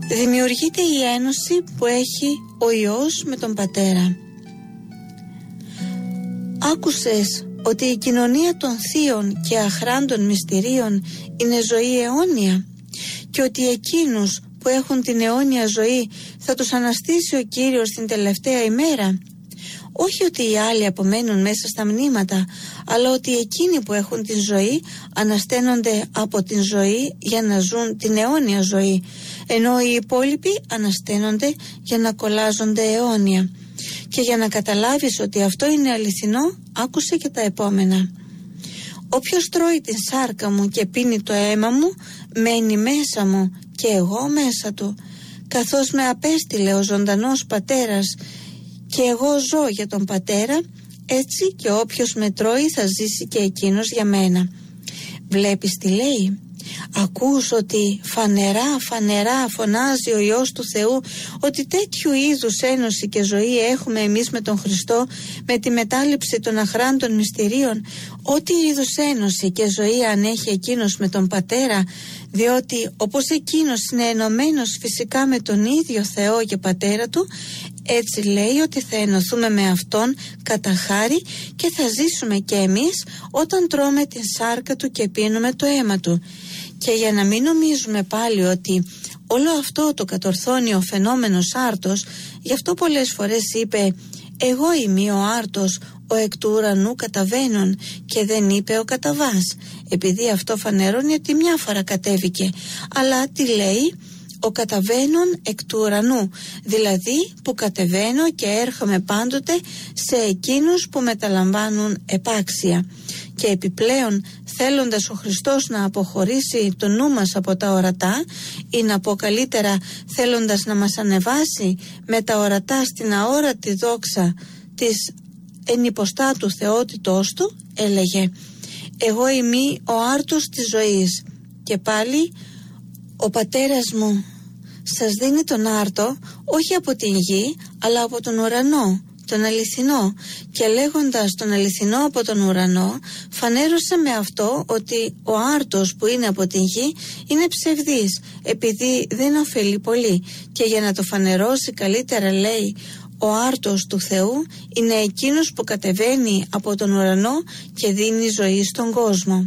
δημιουργείται η ένωση που έχει ο Υιός με τον Πατέρα. Άκουσες ότι η κοινωνία των θείων και αχράντων μυστηρίων είναι ζωή αιώνια και ότι εκείνους που έχουν την αιώνια ζωή θα τους αναστήσει ο Κύριος την τελευταία ημέρα. Όχι ότι οι άλλοι απομένουν μέσα στα μνήματα, αλλά ότι εκείνοι που έχουν την ζωή ανασταίνονται από την ζωή για να ζουν την αιώνια ζωή, ενώ οι υπόλοιποι ανασταίνονται για να κολλάζονται αιώνια. Και για να καταλάβεις ότι αυτό είναι αληθινό, άκουσε και τα επόμενα. Όποιος τρώει την σάρκα μου και πίνει το αίμα μου, μένει μέσα μου και εγώ μέσα του. Καθώς με απέστειλε ο ζωντανός Πατέρας και εγώ ζω για τον Πατέρα, έτσι και όποιος με τρώει θα ζήσει και εκείνος για μένα. Βλέπεις τι λέει? Ακούς ότι φανερά φωνάζει ο Υιός του Θεού ότι τέτοιου είδους ένωση και ζωή έχουμε εμείς με τον Χριστό, με τη μετάληψη των αχράντων μυστηρίων. Ό,τι είδους ένωση και ζωή αν έχει εκείνος με τον Πατέρα, διότι όπως εκείνος είναι ενωμένος φυσικά με τον ίδιο Θεό και Πατέρα του, έτσι λέει ότι θα ενωθούμε με Αυτόν κατά χάρη και θα ζήσουμε και εμείς όταν τρώμε την σάρκα του και πίνουμε το αίμα του. Και για να μην νομίζουμε πάλι ότι όλο αυτό το κατορθώνει ο φαινόμενος άρτος, γι' αυτό πολλές φορές είπε «Εγώ είμαι ο άρτος, ο εκ του ουρανού καταβαίνων» και δεν είπε ο καταβάς, επειδή αυτό φανερώνει ότι μια φορά κατέβηκε, αλλά τι λέει? Ο καταβαίνων εκ του ουρανού, δηλαδή που κατεβαίνω και έρχομαι πάντοτε σε εκείνους που μεταλαμβάνουν επάξια. Και επιπλέον, θέλοντας ο Χριστός να αποχωρήσει το νου μας από τα ορατά, ή να πω καλύτερα θέλοντας να μας ανεβάσει με τα ορατά στην αόρατη δόξα της ενυποστάτου θεότητός του, έλεγε «Εγώ είμαι ο άρτος της ζωής». Και πάλι ο Πατέρας μου σας δίνει τον άρτο όχι από την γη αλλά από τον ουρανό, τον αληθινό, και λέγοντας τον αληθινό από τον ουρανό φανέρωσε με αυτό ότι ο άρτος που είναι από την γη είναι ψευδής, επειδή δεν ωφελεί πολύ, και για να το φανερώσει καλύτερα λέει ο άρτος του Θεού είναι εκείνος που κατεβαίνει από τον ουρανό και δίνει ζωή στον κόσμο.